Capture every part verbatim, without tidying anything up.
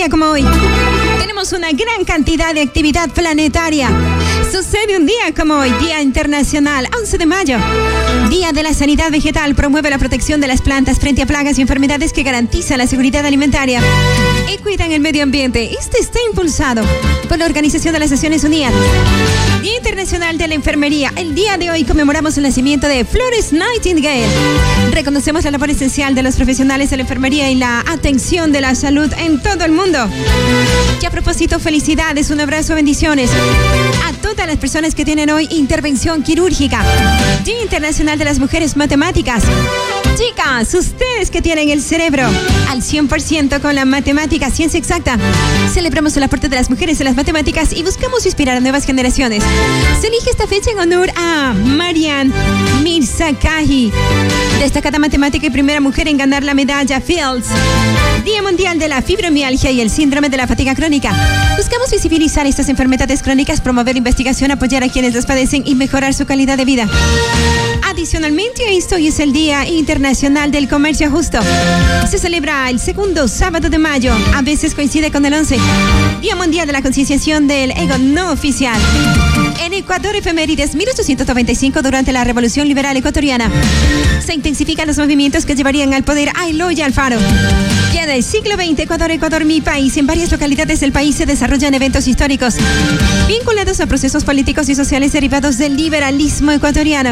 día como hoy, tenemos una gran cantidad de actividad planetaria. Sucede un día como hoy, Día Internacional, once de mayo. Día de la Sanidad Vegetal, promueve la protección de las plantas frente a plagas y enfermedades que garantizan la seguridad alimentaria y cuidan el medio ambiente. Este está impulsado por la Organización de las Naciones Unidas. Día Internacional de la Enfermería. El día de hoy conmemoramos el nacimiento de Florence Nightingale. Reconocemos la labor esencial de los profesionales de la enfermería y la atención de la salud en todo el mundo. Y a propósito, felicidades, un abrazo, bendiciones a todas las personas que tienen hoy intervención quirúrgica. Día Internacional de las Mujeres Matemáticas. Chicas, ustedes que tienen el cerebro al cien por ciento con la matemática, ciencia exacta, celebramos el aporte de las mujeres en las matemáticas y buscamos inspirar a nuevas generaciones. Se elige esta fecha en honor a Marianne Mirzakhani, destacada matemática y primera mujer en ganar la medalla Fields. Día Mundial de la Fibromialgia y el Síndrome de la Fatiga Crónica. Buscamos visibilizar estas enfermedades crónicas, promover investigación, apoyar a quienes las padecen y mejorar su calidad de vida. Adicionalmente a esto, hoy es el Día Internacional del Comercio Justo. Se celebra el segundo sábado de mayo, a veces coincide con el once. Día Mundial de la Concienciación del Ego No Oficial. En Ecuador, efemérides, mil ochocientos noventa y cinco, durante la Revolución Liberal Ecuatoriana, se intensifican los movimientos que llevarían al poder a Eloy Alfaro. Ya del siglo veinte, Ecuador, Ecuador, mi país. En varias localidades del país se desarrollan eventos históricos vinculados a procesos políticos y sociales derivados del liberalismo ecuatoriano.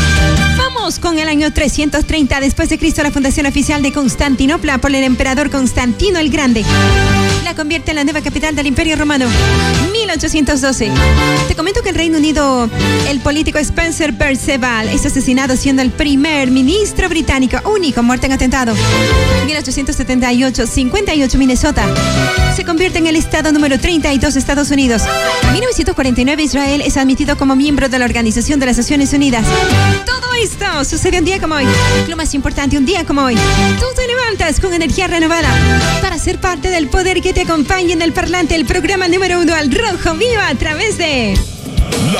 Vamos con el año trescientos treinta después de Cristo, la fundación oficial de Constantinopla por el emperador Constantino el Grande la convierte en la nueva capital del Imperio Romano. mil ochocientos doce. Te comento que el Reino Unido, el político Spencer Perceval es asesinado siendo el primer ministro británico único muerto en atentado. mil ochocientos setenta y ocho, cincuenta y ocho, Minnesota se convierte en el estado número treinta y dos de Estados Unidos. En mil novecientos cuarenta y nueve, Israel es admitido como miembro de la Organización de las Naciones Unidas. Todo esto sucede un día como hoy. Lo más importante, un día como hoy, tú te levantas con energía renovada para ser parte del poder que te acompaña en el parlante, el programa número uno al rojo vivo a través de...